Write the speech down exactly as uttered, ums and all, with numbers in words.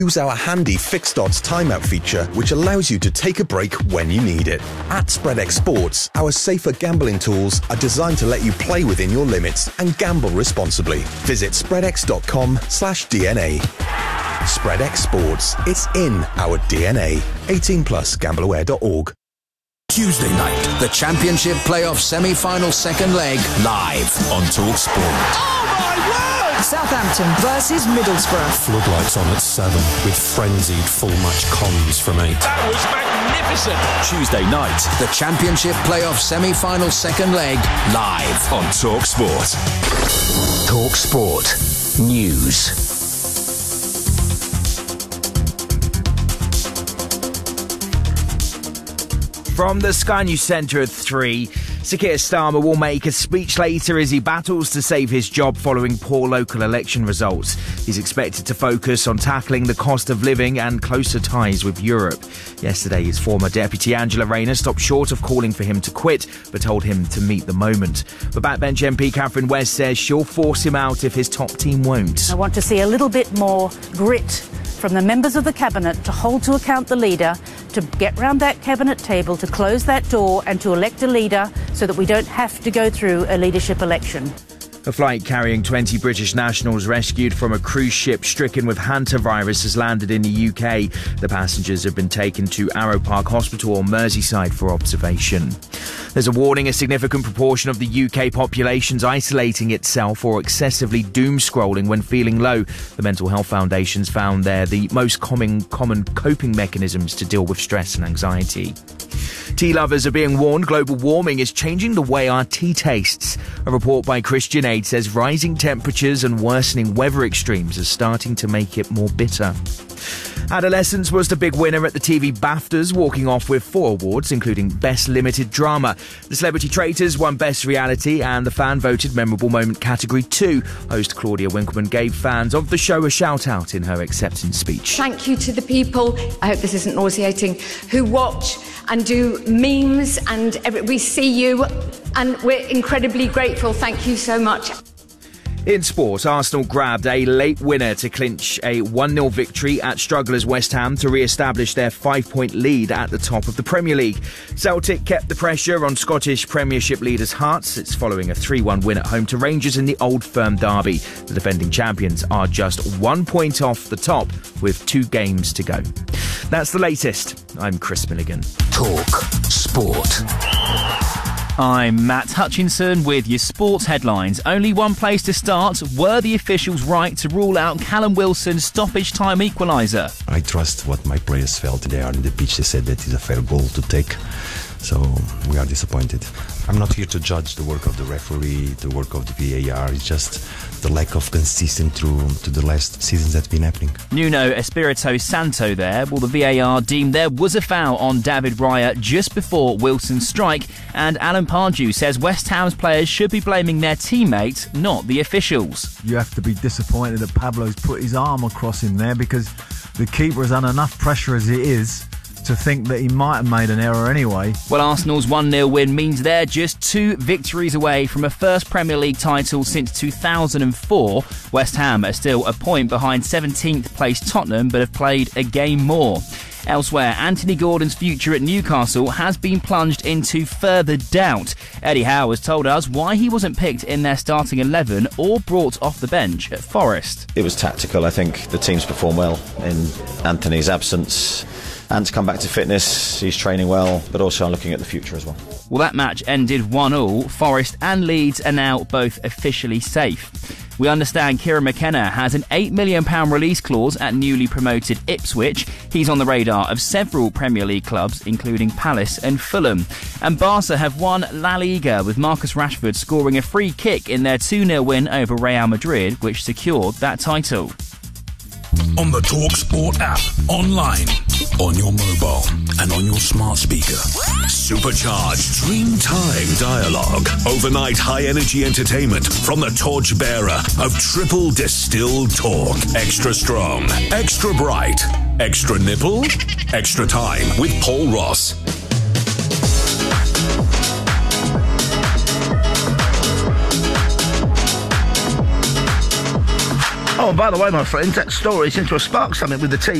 Use our handy fixed odds timeout feature, which allows you to take a break when you need it. At SpreadX Sports, our safer gambling tools are designed to let you play within your limits and gamble responsibly. Visit spreadx.com slash DNA. SpreadX Sports. It's in our D N A. eighteen plus gamble aware dot org. Tuesday night, the Championship Playoff Semi-Final Second Leg, live on TalkSport. Oh my word! Southampton versus Middlesbrough. Floodlights on at seven, with frenzied full-match comms from eight. That was magnificent! Tuesday night, the Championship Playoff Semi-Final Second Leg, live on TalkSport. TalkSport News. From the Sky News Centre at three, Sir Keir Starmer will make a speech later as he battles to save his job following poor local election results. He's expected to focus on tackling the cost of living and closer ties with Europe. Yesterday, his former deputy Angela Rayner stopped short of calling for him to quit, but told him to meet the moment. But backbench M P Catherine West says she'll force him out if his top team won't. I want to see a little bit more grit from the members of the Cabinet to hold to account the leader, to get round that Cabinet table, to close that door and to elect a leader so that we don't have to go through a leadership election. A flight carrying twenty British nationals rescued from a cruise ship stricken with hantavirus has landed in the U K. The passengers have been taken to Arrow Park Hospital or Merseyside for observation. There's a warning a significant proportion of the U K population's isolating itself or excessively doom-scrolling when feeling low. The Mental Health Foundation's found they're the most common, common coping mechanisms to deal with stress and anxiety. Tea lovers are being warned global warming is changing the way our tea tastes. A report by Christian Aid says rising temperatures and worsening weather extremes are starting to make it more bitter. Adolescence was the big winner at the T V BAFTAs, walking off with four awards, including Best Limited Drama. The Celebrity Traitors won Best Reality and the fan-voted Memorable Moment category two. Host Claudia Winkleman gave fans of the show a shout-out in her acceptance speech. Thank you to the people, I hope this isn't nauseating, who watch and do memes, and every, we see you and we're incredibly grateful. Thank you so much. In sport, Arsenal grabbed a late winner to clinch a one nil victory at strugglers West Ham to re-establish their five-point lead at the top of the Premier League. Celtic kept the pressure on Scottish Premiership leaders' hearts. It's following a three one win at home to Rangers in the Old Firm derby. The defending champions are just one point off the top with two games to go. That's the latest. I'm Chris Milligan. Talk Sport. I'm Matt Hutchinson with your sports headlines. Only one place to start. Were the officials right to rule out Callum Wilson's stoppage time equaliser? I trust what my players felt there on the pitch. They said that it's a fair goal to take. So we are disappointed. I'm not here to judge the work of the referee, the work of the V A R. It's just the lack of consistency through to the last seasons that's been happening. Nuno Espirito Santo there. Well, the V A R deemed there was a foul on David Raya just before Wilson's strike, and Alan Pardew says West Ham's players should be blaming their teammates, not the officials. You have to be disappointed that Pablo's put his arm across him there, because the keeper has had enough pressure as it is to think that he might have made an error anyway. Well, Arsenal's one nil win means they're just two victories away from a first Premier League title since two thousand four. West Ham are still a point behind seventeenth place Tottenham, but have played a game more. Elsewhere, Anthony Gordon's future at Newcastle has been plunged into further doubt. Eddie Howe has told us why he wasn't picked in their starting eleven or brought off the bench at Forest. It was tactical. I think the team's performed well in Anthony's absence. And to come back to fitness, he's training well, but also looking at the future as well. Well, that match ended one all. Forest and Leeds are now both officially safe. We understand Kieran McKenna has an eight million pounds release clause at newly promoted Ipswich. He's on the radar of several Premier League clubs, including Palace and Fulham. And Barca have won La Liga, with Marcus Rashford scoring a free kick in their two nil win over Real Madrid, which secured that title. On the TalkSport app, online, on your mobile, and on your smart speaker. Supercharged Dreamtime dialogue. Overnight high-energy entertainment from the torchbearer of triple distilled talk. Extra strong, extra bright, extra nipple, extra time with Paul Ross. Oh, by the way, my friends, that story seems to have sparked something with the team.